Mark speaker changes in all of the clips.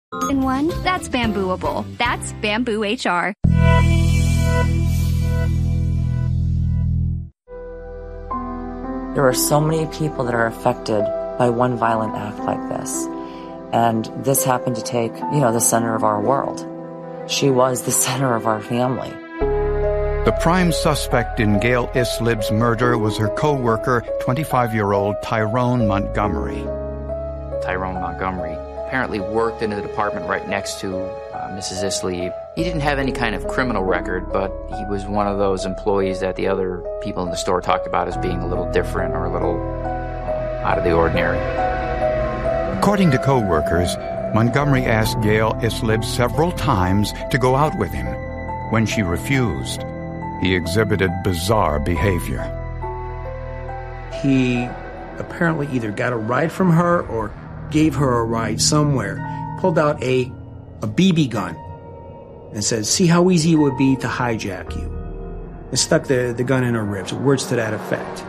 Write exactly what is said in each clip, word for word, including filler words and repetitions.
Speaker 1: In one, that's Bambooable. That's Bamboo H R.
Speaker 2: There are so many people that are affected by one violent act like this. And this happened to take, you know, the center of our world. She was the center of our family.
Speaker 3: The prime suspect in Gail Islib's murder was her co-worker, twenty-five-year-old Tyrone Montgomery.
Speaker 4: Tyrone Montgomery apparently worked in the department right next to uh, Missus Islib. He didn't have any kind of criminal record, but he was one of those employees that the other people in the store talked about as being a little different or a little uh, out of the ordinary.
Speaker 3: According to co-workers, Montgomery asked Gail Islib several times to go out with him. When she refused, he exhibited bizarre behavior.
Speaker 5: He apparently either got a ride from her or gave her a ride somewhere, pulled out a, a B B gun and said, "See how easy it would be to hijack you," and stuck the, the gun in her ribs, words to that effect.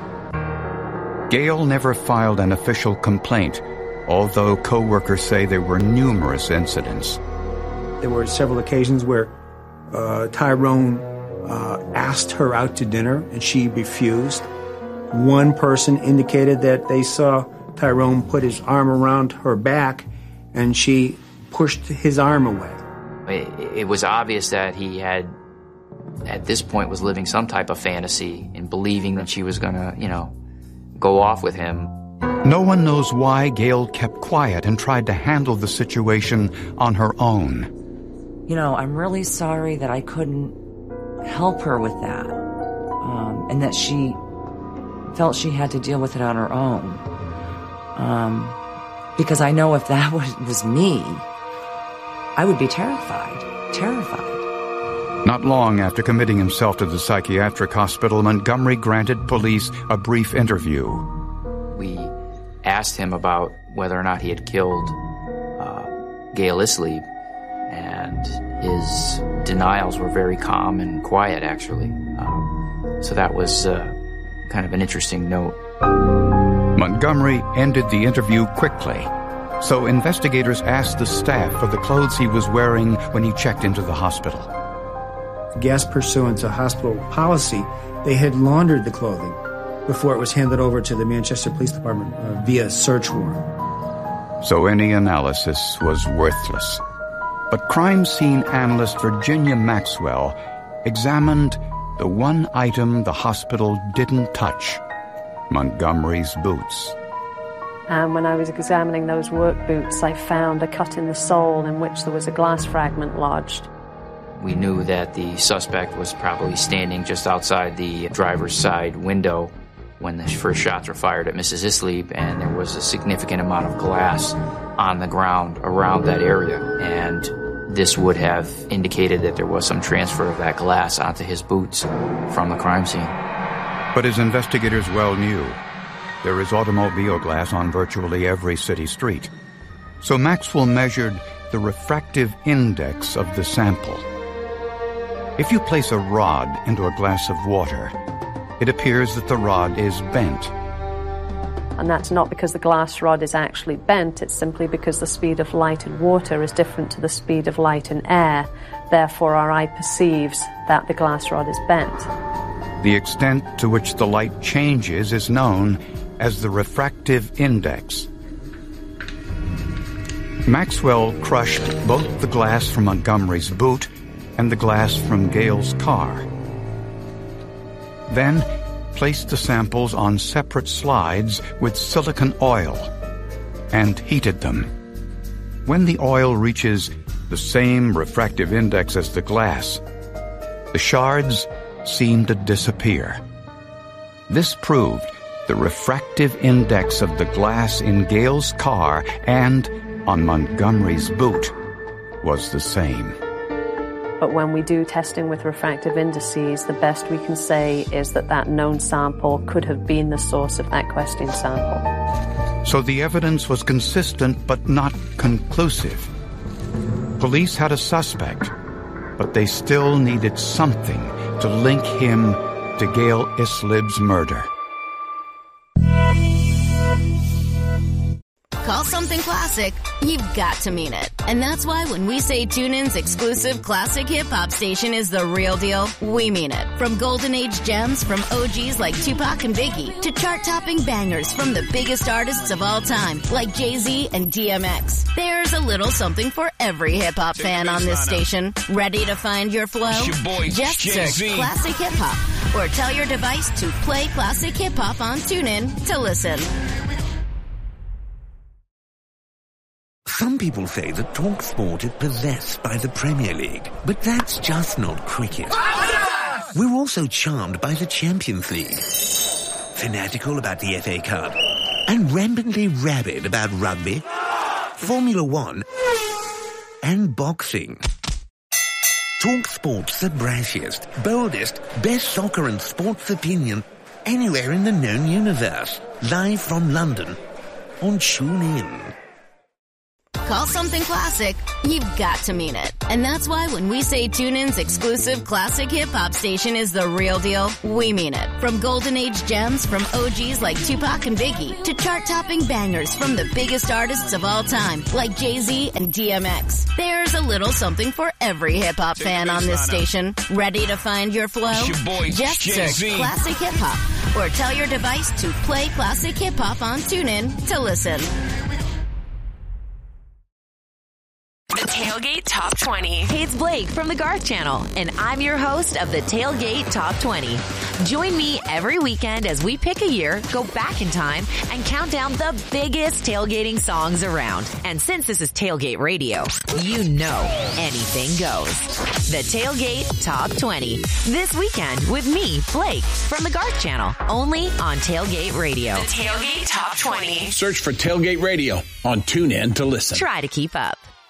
Speaker 3: Gail never filed an official complaint, although co-workers say there were numerous incidents.
Speaker 5: There were several occasions where uh, Tyrone uh, asked her out to dinner and she refused. One person indicated that they saw Tyrone put his arm around her back and she pushed his arm away.
Speaker 4: It, it was obvious that he had, at this point, was living some type of fantasy and believing that she was going to, you know, go off with him.
Speaker 3: No one knows why Gail kept quiet and tried to handle the situation on her own.
Speaker 2: You know, I'm really sorry that I couldn't help her with that, um, and that she felt she had to deal with it on her own. Um, because I know if that was, was me, I would be terrified, terrified.
Speaker 3: Not long after committing himself to the psychiatric hospital, Montgomery granted police a brief interview.
Speaker 4: We asked him about whether or not he had killed uh, Gail Islib, and his denials were very calm and quiet, actually. Um, so that was uh, kind of an interesting note.
Speaker 3: Montgomery ended the interview quickly, so investigators asked the staff for the clothes he was wearing when he checked into the hospital.
Speaker 5: I guess pursuant to hospital policy, they had laundered the clothing before it was handed over to the Manchester Police Department uh, via search warrant.
Speaker 3: So any analysis was worthless. But crime scene analyst Virginia Maxwell examined the one item the hospital didn't touch: Montgomery's boots.
Speaker 6: And when I was examining those work boots, I found a cut in the sole in which there was a glass fragment lodged.
Speaker 4: We knew that the suspect was probably standing just outside the driver's side window when the first shots were fired at Missus Islib, and there was a significant amount of glass on the ground around that area. And this would have indicated that there was some transfer of that glass onto his boots from the crime scene.
Speaker 3: But as investigators well knew, there is automobile glass on virtually every city street. So Maxwell measured the refractive index of the sample. If you place a rod into a glass of water, it appears that the rod is bent.
Speaker 6: And that's not because the glass rod is actually bent, it's simply because the speed of light in water is different to the speed of light in air. Therefore, our eye perceives that the glass rod is bent.
Speaker 3: The extent to which the light changes is known as the refractive index. Maxwell crushed both the glass from Montgomery's boot and the glass from Gail's car. Then placed the samples on separate slides with silicon oil and heated them. When the oil reaches the same refractive index as the glass, the shards seem to disappear. This proved the refractive index of the glass in Gail's car and on Montgomery's boot was the same.
Speaker 6: But when we do testing with refractive indices, the best we can say is that that known sample could have been the source of that questing sample.
Speaker 3: So the evidence was consistent but not conclusive. Police had a suspect, but they still needed something to link him to Gail Islib's murder.
Speaker 7: Call something classy classic, you've got to mean it. And that's why when we say TuneIn's exclusive classic hip-hop station is the real deal, we mean it. From golden age gems from O Gs like Tupac and Biggie to chart-topping bangers from the biggest artists of all time like Jay-Z and D M X. There's a little something for every hip-hop fan on this station. Ready to find your flow?
Speaker 8: It's your boy,
Speaker 7: Just
Speaker 8: Jay-Z.
Speaker 7: search Classic Hip Hop or tell your device to play Classic Hip Hop on TuneIn to listen.
Speaker 9: Some people say that TalkSport is possessed by the Premier League, but that's just not cricket. We're also charmed by the Champions League, fanatical about the F A Cup, and rampantly rabid about rugby, Formula One, and boxing. TalkSport's the brashiest, boldest, best soccer and sports opinion anywhere in the known universe. Live from London on TuneIn.
Speaker 7: Call something classic, you've got to mean it. And that's why when we say TuneIn's exclusive classic hip-hop station is the real deal, we mean it. From golden age gems from O Gs like Tupac and Biggie to chart-topping bangers from the biggest artists of all time like Jay-Z and D M X. There's a little something for every hip-hop fan on this station. Ready to find your flow?
Speaker 8: It's your boy,
Speaker 7: Just
Speaker 8: Jay-Z.
Speaker 7: search Classic Hip Hop or tell your device to play Classic Hip Hop on TuneIn to listen.
Speaker 10: The Tailgate Top twenty. Hey, it's Blake from the Garth Channel, and I'm your host of the Tailgate Top twenty. Join me every weekend as we pick a year, go back in time, and count down the biggest tailgating songs around. And since this is Tailgate Radio, you know anything goes. The Tailgate Top twenty. This weekend with me, Blake, from the Garth Channel, only on Tailgate Radio.
Speaker 11: The Tailgate Top twenty.
Speaker 8: Search for Tailgate Radio on TuneIn to listen.
Speaker 10: Try to keep up.